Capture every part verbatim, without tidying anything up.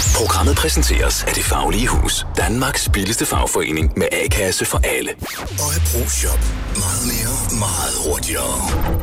Programmet præsenteres af Det Faglige Hus. Danmarks billigste fagforening med A-kasse for alle. Og et ProShop. Meget mere, meget hurtigere.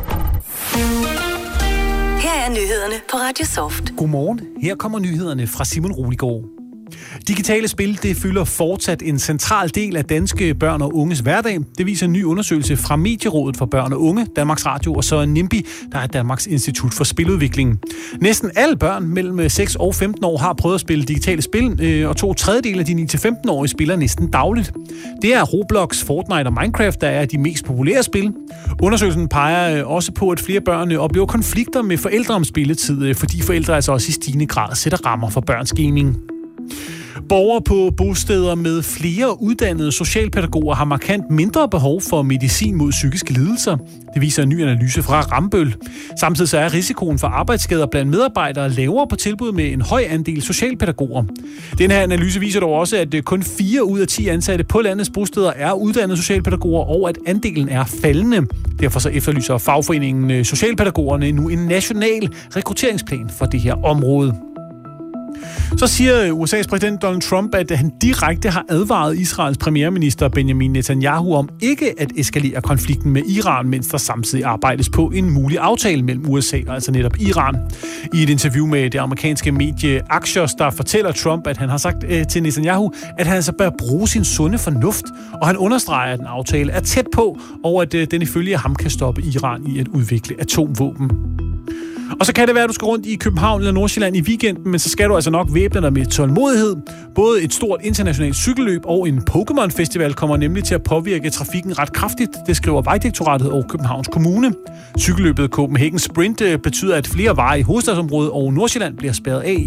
Her er nyhederne på Radio Soft. Godmorgen. Her kommer nyhederne fra Simon Roligård. Digitale spil, det fylder fortsat en central del af danske børn og unges hverdag. Det viser en ny undersøgelse fra Medierådet for Børn og Unge, Danmarks Radio og så NIMBY, der er Danmarks Institut for Spiludvikling. Næsten alle børn mellem seks og femten år har prøvet at spille digitale spil, og to tredjedele af de ni til femten-årige spiller næsten dagligt. Det er Roblox, Fortnite og Minecraft, der er de mest populære spil. Undersøgelsen peger også på, at flere børn oplever konflikter med forældre om spilletid, fordi forældre altså også i stigende grad sætter rammer for børns gaming. Borgere på bosteder med flere uddannede socialpædagoger har markant mindre behov for medicin mod psykiske lidelser. Det viser en ny analyse fra Rambøll. Samtidig så er risikoen for arbejdsskader blandt medarbejdere lavere på tilbud med en høj andel socialpædagoger. Den her analyse viser dog også, at kun fire ud af ti ansatte på landets bosteder er uddannede socialpædagoger, og at andelen er faldende. Derfor så efterlyser fagforeningen Socialpædagogerne nu en national rekrutteringsplan for det her område. Så siger U S A's præsident Donald Trump, at han direkte har advaret Israels premierminister Benjamin Netanyahu om ikke at eskalere konflikten med Iran, mens der samtidig arbejdes på en mulig aftale mellem U S A og altså netop Iran. I et interview med det amerikanske medie Axios, der fortæller Trump, at han har sagt øh, til Netanyahu, at han altså bør bruge sin sunde fornuft, og han understreger, at en aftale er tæt på, og at øh, den ifølge ham kan stoppe Iran i at udvikle atomvåben. Og så kan det være, at du skal rundt i København eller Nordsjælland i weekenden, men så skal du altså nok væbne dig med tålmodighed. Både et stort internationalt cykelløb og en Pokémon-festival kommer nemlig til at påvirke trafikken ret kraftigt. Det skriver Vejdirektoratet og Københavns Kommune. Cykelløbet Copenhagen Sprint betyder, at flere veje i hovedstadsområdet og Nordsjælland bliver spærret af